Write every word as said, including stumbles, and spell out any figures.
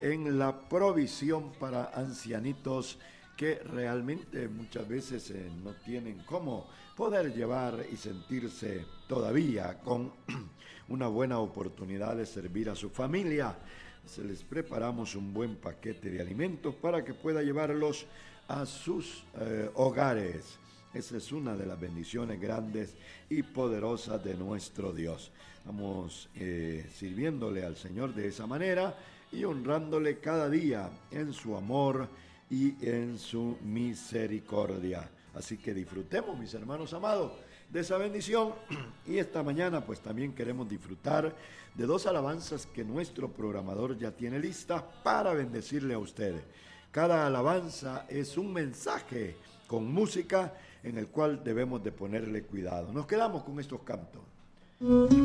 en la provisión para ancianitos que realmente muchas veces eh, no tienen cómo poder llevar y sentirse todavía con una buena oportunidad de servir a su familia. Se les preparamos un buen paquete de alimentos para que pueda llevarlos a sus eh, hogares. Esa es una de las bendiciones grandes y poderosas de nuestro Dios. Vamos eh, sirviéndole al Señor de esa manera y honrándole cada día en su amor y en su misericordia. Así que disfrutemos, mis hermanos amados, de esa bendición. Y esta mañana pues también queremos disfrutar de dos alabanzas que nuestro programador ya tiene listas para bendecirle a ustedes. Cada alabanza es un mensaje con música en el cual debemos de ponerle cuidado. Nos quedamos con estos cantos.